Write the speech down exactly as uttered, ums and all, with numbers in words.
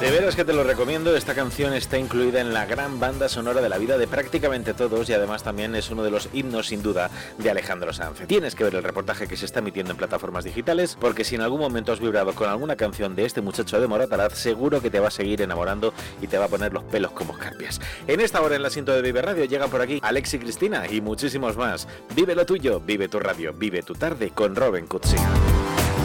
De veras que te lo recomiendo, esta canción está incluida en la gran banda sonora de la vida de prácticamente todos y además también es uno de los himnos sin duda de Alejandro Sanz. Tienes que ver el reportaje que se está emitiendo en plataformas digitales porque si en algún momento has vibrado con alguna canción de este muchacho de Moratalaz, seguro que te va a seguir enamorando y te va a poner los pelos como escarpias. En esta hora en la cinta de Vive Radio llegan por aquí Alex y Cristina y muchísimos más. Vive lo tuyo, vive tu radio, vive tu tarde con Robin Cutsia.